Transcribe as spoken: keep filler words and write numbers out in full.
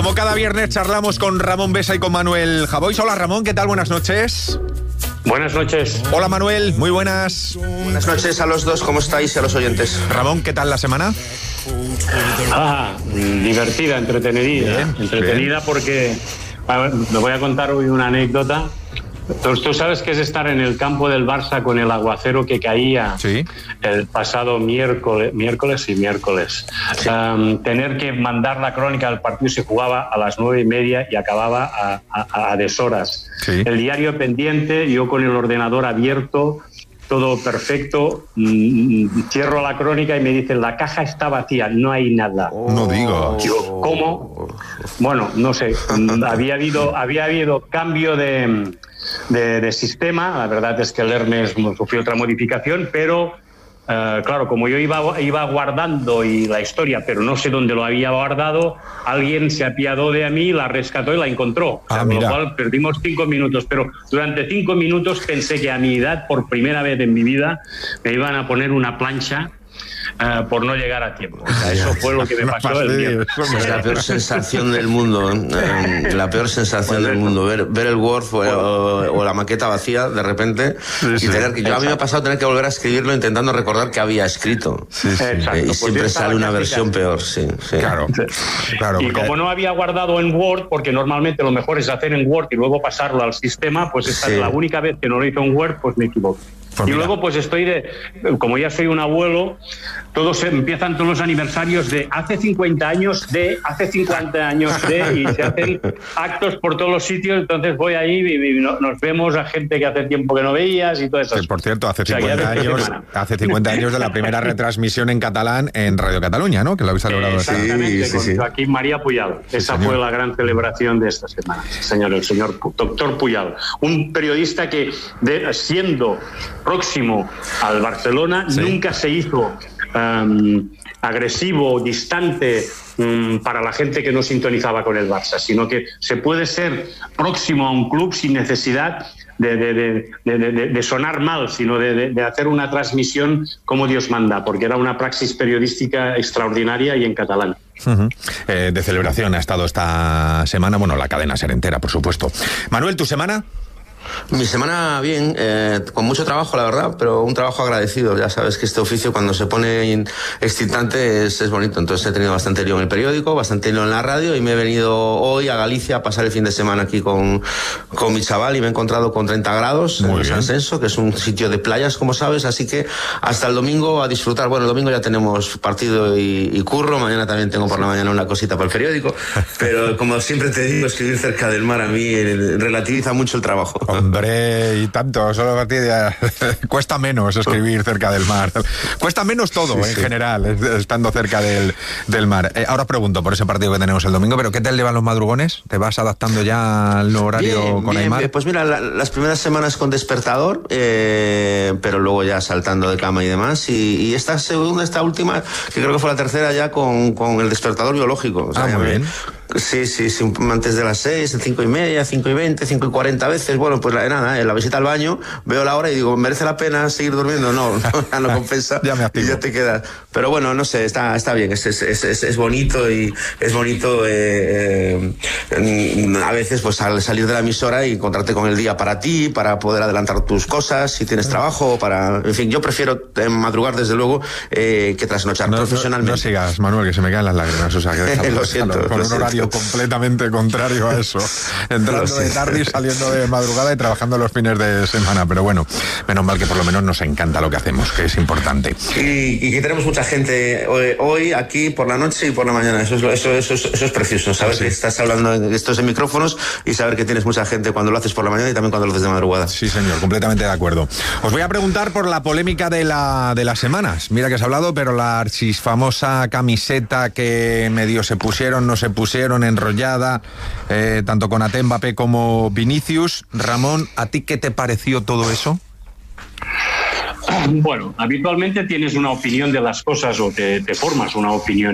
Como cada viernes charlamos con Ramón Besa y con Manuel Javois. Hola Ramón, ¿qué tal? Buenas noches. Buenas noches. Hola Manuel, muy buenas. Buenas noches a los dos, ¿cómo estáis y a los oyentes? Ramón, ¿qué tal la semana? Ah, divertida, entretenida. Bien, entretenida bien. Porque a ver, me voy a contar hoy una anécdota. Tú, tú sabes que es estar en el campo del Barça con el aguacero que caía Sí. el pasado miércoles, miércoles y miércoles. Sí. Um, tener que mandar la crónica del partido, se jugaba a las nueve y media y acababa a, a, a deshoras. Sí. El diario pendiente, yo con el ordenador abierto, todo perfecto, mm, cierro la crónica y me dicen, la caja está vacía, no hay nada. No digas. Digo, ¿cómo? Bueno, no sé, había habido, había habido cambio de, de, de sistema, la verdad es que el Hermes sufrió otra modificación, pero eh, claro, como yo iba, iba guardando y la historia, pero no sé dónde lo había guardado, alguien se apiadó de mí, la rescató y la encontró. O sea, Ah, con mira. lo cual perdimos cinco minutos, pero durante cinco minutos pensé que a mi edad, por primera vez en mi vida, me iban a poner una plancha Uh, por no llegar a tiempo. O sea, eso fue lo que me No pasó el fastidies, viernes. hombre. Es la peor sensación del mundo, ¿eh? La peor sensación Pues del eso. mundo, ver, ver el Word o, o, o la maqueta vacía de repente Sí, sí. y tener que, yo a mí me ha pasado tener que volver a escribirlo intentando recordar que había escrito. Sí, sí. Exacto. Eh, y Pues siempre yo estaba sale una casi versión casi. peor, sí, sí. Claro, claro. Y porque- como no había guardado en Word, porque normalmente lo mejor es hacer en Word y luego pasarlo al sistema, pues esta Sí. es la única vez que no lo hice en Word, pues me equivoco. Pues y mira. luego pues estoy de, como ya soy un abuelo, todos empiezan todos los aniversarios de hace cincuenta años, de hace cincuenta años, de, y se hacen actos por todos los sitios, entonces voy ahí y, y no- nos vemos a gente que hace tiempo que no veías y todo eso. Que, por cierto, hace O sea, ya cincuenta de esta años, semana. hace cincuenta años de la primera retransmisión en catalán en Radio Cataluña, ¿no? Que lo habéis celebrado. esta- Exactamente, Sí, sí, con sí. Joaquín María Puyal. Esa señor. fue la gran celebración de esta semana, señor, el señor Pu- doctor Puyal. Un periodista que, de- siendo próximo al Barcelona, Sí. nunca se hizo um, agresivo, distante um, para la gente que no sintonizaba con el Barça, sino que se puede ser próximo a un club sin necesidad de, de, de, de, de, de sonar mal, sino de, de, de hacer una transmisión como Dios manda, porque era una praxis periodística extraordinaria y en catalán. Ujú. Eh, de celebración ha estado esta semana, bueno, la cadena SER entera, por supuesto. Manuel, ¿tu semana? Mi semana bien, eh, con mucho trabajo la verdad, pero un trabajo agradecido. Ya sabes que este oficio cuando se pone in- excitante es, es bonito. Entonces he tenido bastante lío en el periódico, bastante lío en la radio y me he venido hoy a Galicia a pasar el fin de semana aquí con, con mi chaval y me he encontrado con treinta grados Muy en bien. San Senso, que es un sitio de playas, como sabes, así que hasta el domingo a disfrutar. Bueno, el domingo ya tenemos partido y, y curro, mañana también tengo por la mañana una cosita para el periódico, pero como siempre te digo, escribir cerca del mar a mí eh, relativiza mucho el trabajo. Hombre, y tanto, solo a partir de... Cuesta menos escribir cerca del mar. Cuesta menos todo, Sí, en sí. general, es- estando cerca del, del mar. Eh, ahora os pregunto por ese partido que tenemos el domingo, pero ¿qué tal llevan los madrugones? ¿Te vas adaptando ya al nuevo horario Bien, con bien, Aimar? bien. Pues mira, la- las primeras semanas con despertador, eh, pero luego ya saltando de cama y demás. Y, y esta segunda, esta última, que creo que fue la tercera ya con, con el despertador biológico. O sea, Ah, ya muy me- bien. Sí, sí, sí, antes de las seis, cinco y media, cinco y veinte, cinco y cuarenta veces. Bueno, pues la, nada, en la visita al baño, veo la hora y digo, ¿merece la pena seguir durmiendo? No, no, ya no compensa. Ya me activo. Y ya te quedas. Pero bueno, no sé, está, está bien, es, es, es, es- es bonito y es bonito eh, eh, a veces pues al salir de la emisora y encontrarte con el día para ti, para poder adelantar tus cosas, si tienes trabajo, para, en fin, yo prefiero eh, madrugar desde luego eh, que trasnochar No, no, profesionalmente. no sigas, Manuel, que se me caen las lágrimas. O sea, que déjalo, Lo déjalo, siento, con lo un siento. horario completamente contrario a eso. Entrando Lo de siento. tarde y saliendo de madrugada y trabajando los fines de semana. Pero bueno, menos mal que por lo menos nos encanta lo que hacemos, que es importante. Y, y que tenemos mucha gente hoy, hoy aquí por la noche y por la mañana. Eso es, lo- eso, eso, es- eso es precioso. Saber Sí. que estás hablando de estos en micrófonos y saber que tienes mucha gente cuando lo haces por la mañana y también cuando lo haces de madrugada. Sí, señor, completamente de acuerdo. Os voy a preguntar por la polémica de, la, de las semanas. Mira que has hablado, pero la archifamosa camiseta que medio se pusieron, no se pusieron, enrollada, eh, tanto con Ate, Mbappé como Vinicius. Ramón, ¿a ti qué te pareció todo eso? Bueno, habitualmente tienes una opinión de las cosas o te, te formas una opinión.